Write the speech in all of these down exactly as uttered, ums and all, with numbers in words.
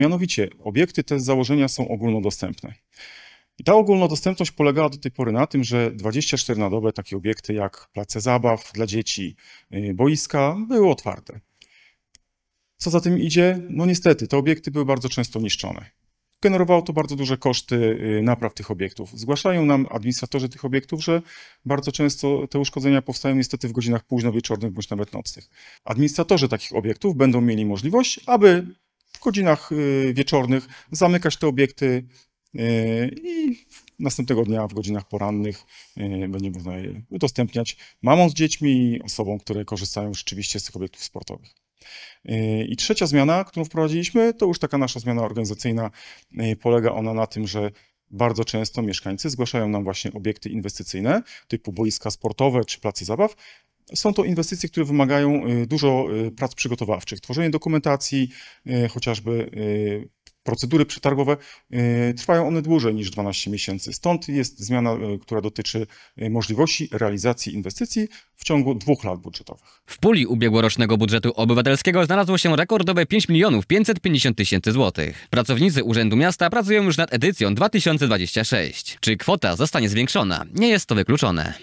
Mianowicie obiekty te z założenia są ogólnodostępne. I ta ogólnodostępność polegała do tej pory na tym, że dwadzieścia cztery na dobę takie obiekty jak place zabaw dla dzieci, boiska były otwarte. Co za tym idzie? No niestety, te obiekty były bardzo często niszczone. Generowało to bardzo duże koszty napraw tych obiektów. Zgłaszają nam administratorzy tych obiektów, że bardzo często te uszkodzenia powstają niestety w godzinach późno-wieczornych bądź nawet nocnych. Administratorzy takich obiektów będą mieli możliwość, aby w godzinach wieczornych zamykać te obiekty i następnego dnia w godzinach porannych będzie można je udostępniać mamom z dziećmi i osobom, które korzystają rzeczywiście z tych obiektów sportowych. I trzecia zmiana, którą wprowadziliśmy, to już taka nasza zmiana organizacyjna. Polega ona na tym, że bardzo często mieszkańcy zgłaszają nam właśnie obiekty inwestycyjne typu boiska sportowe czy place zabaw. Są to inwestycje, które wymagają dużo prac przygotowawczych, tworzenie dokumentacji, chociażby procedury przetargowe, trwają one dłużej niż dwanaście miesięcy. Stąd jest zmiana, która dotyczy możliwości realizacji inwestycji w ciągu dwóch lat budżetowych. W puli ubiegłorocznego budżetu obywatelskiego znalazło się rekordowe pięć milionów pięćset pięćdziesiąt tysięcy złotych. Pracownicy Urzędu Miasta pracują już nad edycją dwa tysiące dwudziestą szóstą. Czy kwota zostanie zwiększona? Nie jest to wykluczone.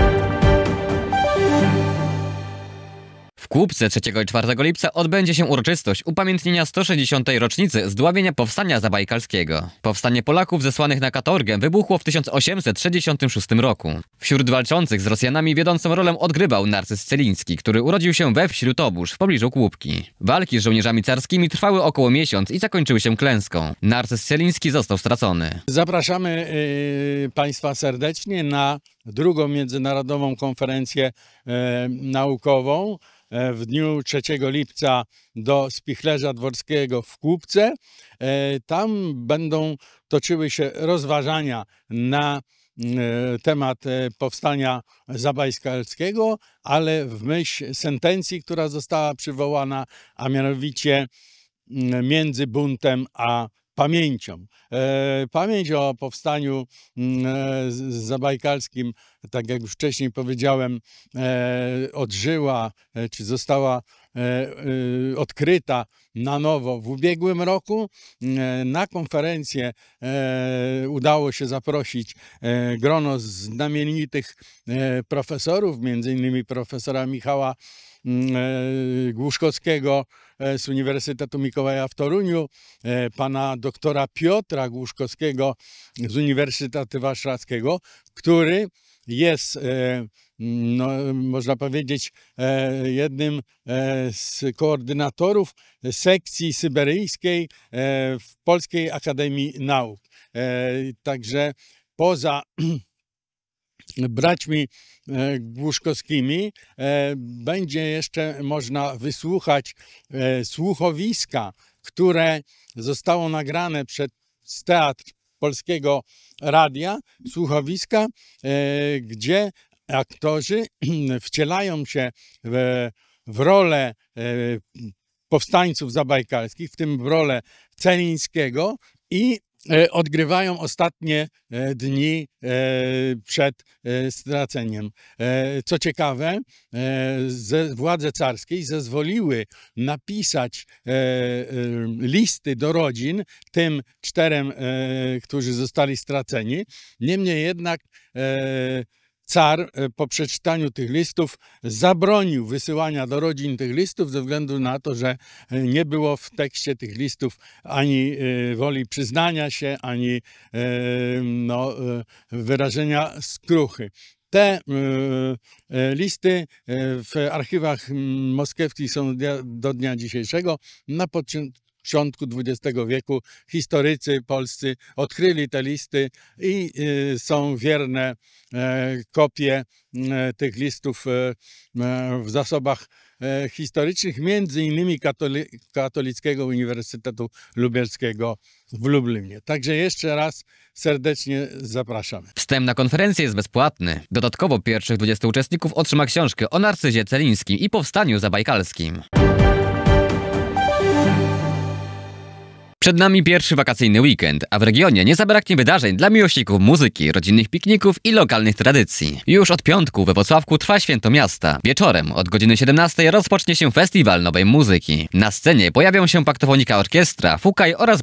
W Kłubce trzeciego i czwartego lipca odbędzie się uroczystość upamiętnienia sto sześćdziesiątej rocznicy zdławienia Powstania Zabajkalskiego. Powstanie Polaków zesłanych na katorgę wybuchło w tysiąc osiemset sześćdziesiątym szóstym roku. Wśród walczących z Rosjanami wiodącą rolę odgrywał Narcyz Celiński, który urodził się we wsi Lutobórz w pobliżu Kłubki. Walki z żołnierzami carskimi trwały około miesiąc i zakończyły się klęską. Narcyz Celiński został stracony. Zapraszamy yy, Państwa serdecznie na drugą międzynarodową konferencję yy, naukową w dniu trzeciego lipca do Spichlerza Dworskiego w Kłubce. Tam będą toczyły się rozważania na temat powstania zabajkalskiego, ale w myśl sentencji, która została przywołana, a mianowicie między buntem a pamięcią. Pamięć o powstaniu zabajkalskim, tak jak już wcześniej powiedziałem, odżyła, czy została odkryta na nowo w ubiegłym roku. Na konferencję udało się zaprosić grono znamienitych profesorów, między innymi profesora Michała Głuszkowskiego z Uniwersytetu Mikołaja w Toruniu, pana doktora Piotra Głuszkowskiego z Uniwersytetu Warszawskiego, który jest, no, można powiedzieć, jednym z koordynatorów sekcji syberyjskiej w Polskiej Akademii Nauk. Także poza braćmi Głuszkowskimi będzie jeszcze można wysłuchać słuchowiska, które zostało nagrane przez Teatr Polskiego Radia, słuchowiska, gdzie aktorzy wcielają się w, w rolę powstańców zabajkalskich, w tym w rolę Celińskiego, i odgrywają ostatnie dni przed straceniem. Co ciekawe, władze carskie zezwoliły napisać listy do rodzin tym czterem, którzy zostali straceni. Niemniej jednak car po przeczytaniu tych listów zabronił wysyłania do rodzin tych listów ze względu na to, że nie było w tekście tych listów ani woli przyznania się, ani no, wyrażenia skruchy. Te listy w archiwach moskiewskich są do dnia dzisiejszego. Na początku dwudziestego wieku historycy polscy odkryli te listy i są wierne kopie tych listów w zasobach historycznych, między innymi Katoli Katolickiego Uniwersytetu Lubelskiego w Lublinie. Także jeszcze raz serdecznie zapraszamy. Wstęp na konferencję jest bezpłatny. Dodatkowo pierwszych dwudziestu uczestników otrzyma książkę o Narcyzie Celińskim i powstaniu zabajkalskim. Przed nami pierwszy wakacyjny weekend, a w regionie nie zabraknie wydarzeń dla miłośników muzyki, rodzinnych pikników i lokalnych tradycji. Już od piątku we Włocławku trwa Święto Miasta. Wieczorem od godziny siedemnastej rozpocznie się festiwal nowej muzyki. Na scenie pojawią się Paktofonika Orkiestra, Fukaj oraz